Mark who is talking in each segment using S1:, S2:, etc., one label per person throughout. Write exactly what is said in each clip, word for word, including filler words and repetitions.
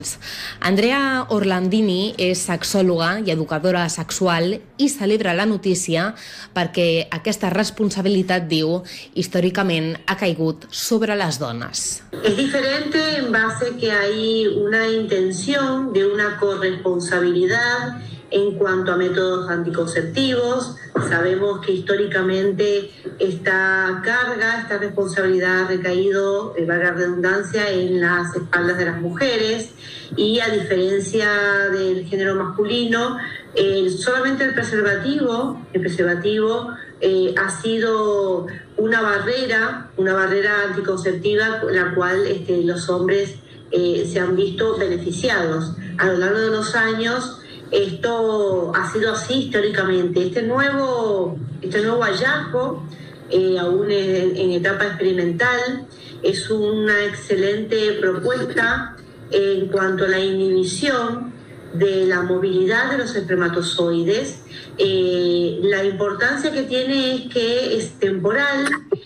S1: Andrea Orlandini és sexòloga i educadora sexual i celebra la notícia perquè aquesta responsabilitat, diu, històricament ha caigut sobre las dones.
S2: Es diferente en base que hay una intención de una corresponsabilidad en cuanto a métodos anticonceptivos. Sabemos que históricamente esta carga, esta responsabilidad ha recaído, eh, valga la redundancia, en las espaldas de las mujeres, y a diferencia del género masculino, eh, solamente el preservativo, el preservativo eh, ha sido una barrera, una barrera anticonceptiva con la cual este, los hombres eh, se han visto beneficiados. A lo largo de los años, esto ha sido así históricamente. Este nuevo, este nuevo hallazgo, eh, aún en, en etapa experimental, es una excelente propuesta en cuanto a la inhibición de la movilidad de los espermatozoides. Eh, la importancia que tiene es que es temporal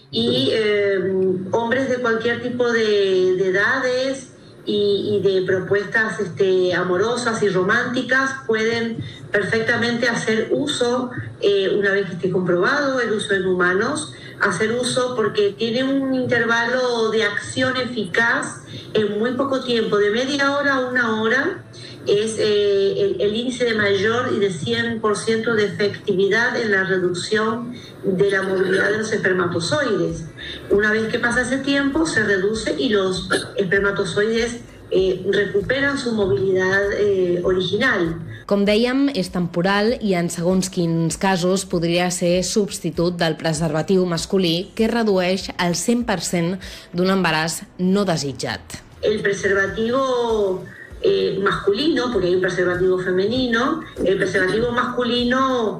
S2: y eh, hombres de cualquier tipo de, de edades y, y de propuestas este, amorosas y románticas pueden perfectamente hacer uso, eh, una vez que esté comprobado el uso en humanos, hacer uso porque tiene un intervalo de acción eficaz en muy poco tiempo, de media hora a una hora. Es eh, el, el índice de mayor y de cien por ciento de efectividad en la reducción de la movilidad de los espermatozoides. Una vez que pasa ese tiempo, se reduce y los espermatozoides eh, recuperan su movilidad eh, original.
S1: Com dèiem, és temporal i en segons quins casos podria ser substitut del preservatiu masculí, que redueix el cent per cent d'un embaràs no desitjat.
S2: El preservativo eh, masculino, porque hay un preservativo femenino, el preservativo masculino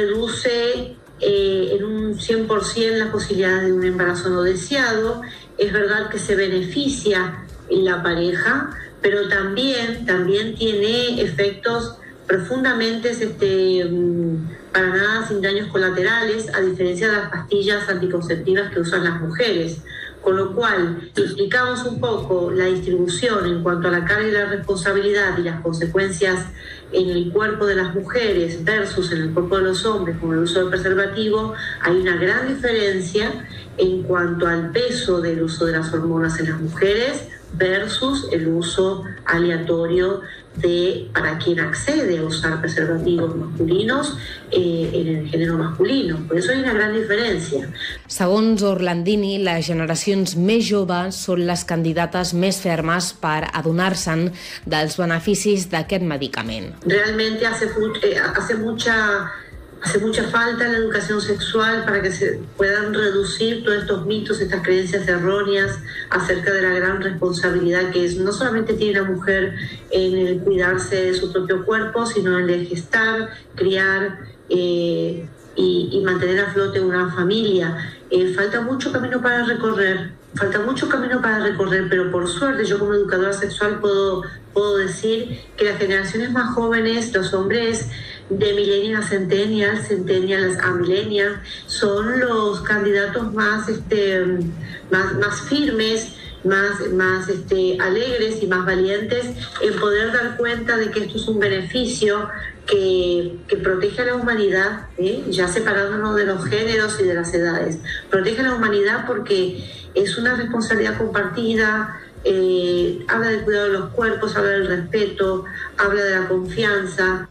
S2: reduce eh, en un cien por ciento las posibilidades de un embarazo no deseado. Es verdad que se beneficia en la pareja, pero también, también tiene efectos profundamente este, para nada sin daños colaterales, a diferencia de las pastillas anticonceptivas que usan las mujeres. Con lo cual, si explicamos un poco la distribución en cuanto a la carga y la responsabilidad y las consecuencias en el cuerpo de las mujeres versus en el cuerpo de los hombres con el uso del preservativo, hay una gran diferencia en cuanto al peso del uso de las hormonas en las mujeres versus el uso aleatorio de para quien accede a usar preservativos masculinos eh, en el género masculino. Por eso hay una gran diferència.
S1: Segons Orlandini, les generacions més joves són les candidates més fermes per adonar-se'n dels beneficis d'aquest medicament.
S2: Realmente hace, hace mucha Hace mucha falta la educación sexual para que se puedan reducir todos estos mitos, estas creencias erróneas acerca de la gran responsabilidad que es no solamente tiene la mujer en el cuidarse de su propio cuerpo, sino en el gestar, criar eh, y, y mantener a flote una familia. Eh, falta mucho camino para recorrer, falta mucho camino para recorrer, pero por suerte yo como educadora sexual puedo, puedo decir que las generaciones más jóvenes, los hombres de millennials a centennials, centennials a millennials, son los candidatos más, este, más, más firmes, más, más este, alegres y más valientes en poder dar cuenta de que esto es un beneficio que, que protege a la humanidad, ¿eh? Ya separándonos de los géneros y de las edades. Protege a la humanidad porque es una responsabilidad compartida. Eh, habla del cuidado de los cuerpos, habla del respeto, habla de la confianza,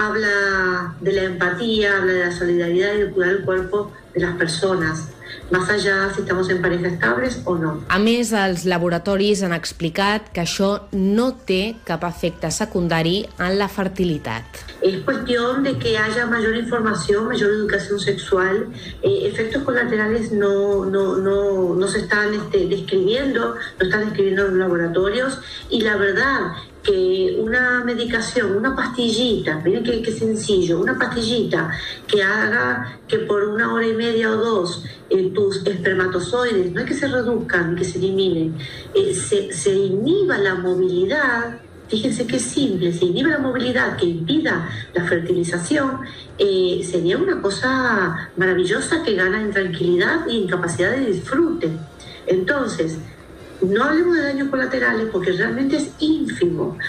S2: habla de la empatía, habla de la solidaridad y de cuidar el cuerpo de las personas, más allá si estamos en parejas estables o no.
S1: A més, els laboratoris han explicat que això no té cap efecte secundari en la fertilitat.
S2: Es cuestión de que haya mayor información, mayor educación sexual. Eh, efectos colaterales no, no, no, no se están este, describiendo, no están describiendo en los laboratorios, y la verdad que una medicación, una pastillita, miren qué, qué sencillo, una pastillita que haga que por una hora y media o dos eh, tus espermatozoides, no es que se reduzcan, que se eliminen, eh, se, se inhiba la movilidad. Fíjense qué simple, se inhibe la movilidad que impida la fertilización, eh, sería una cosa maravillosa que gana en tranquilidad y en capacidad de disfrute. Entonces, no hablemos de daños colaterales porque realmente es ínfimo.